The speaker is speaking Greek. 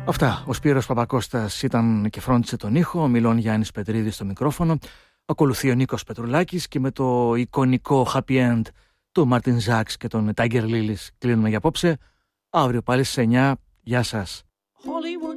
Αυτά. Ο Σπύρος Παπακώστας ήταν και φρόντισε τον ήχο, ο Μιλών Γιάννης Πετρίδης στο μικρόφωνο. Ακολουθεί ο Νίκος Πετρουλάκης και με το εικονικό happy end του Μάρτιν Ζάξ και τον Tiger Lilies κλείνουμε για απόψε. Αύριο πάλι στις 9. Γεια σας. Hollywood.